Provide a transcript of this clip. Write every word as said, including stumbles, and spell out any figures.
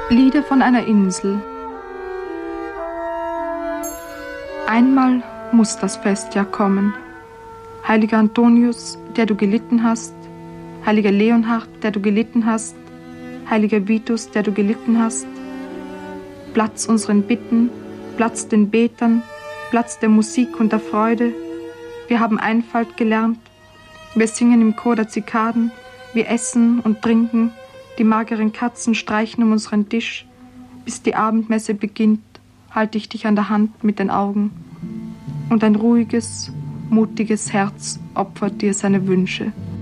Lieder von einer Insel. Einmal muss das Festjahr kommen. Heiliger Antonius, der du gelitten hast, heiliger Leonhard, der du gelitten hast, heiliger Vitus, der du gelitten hast, Platz unseren Bitten, Platz den Betern, Platz der Musik und der Freude. Wir haben Einfalt gelernt, wir singen im Chor der Zikaden, wir essen und trinken, die mageren Katzen streichen um unseren Tisch. Bis die Abendmesse beginnt, halte ich dich an der Hand mit den Augen. Und ein ruhiges, mutiges Herz opfert dir seine Wünsche.